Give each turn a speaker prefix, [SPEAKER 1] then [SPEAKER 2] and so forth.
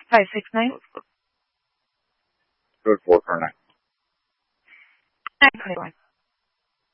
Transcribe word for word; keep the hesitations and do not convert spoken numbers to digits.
[SPEAKER 1] five six nine.
[SPEAKER 2] Good four four nine.
[SPEAKER 1] nine twenty one.